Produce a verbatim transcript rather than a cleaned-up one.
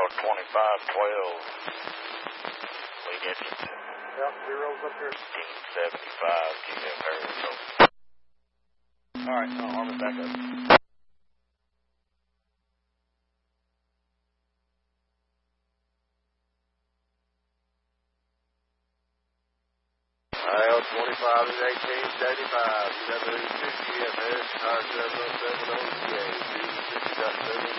twenty-five twelve. Lead engine. Yep, zero's up here. fifteen seventy-five, G F Harris. All right, no, arm it back up. L twenty-five is eighteen seventy-five. U W two G F Harris, car seven oh seven O T A, two six seven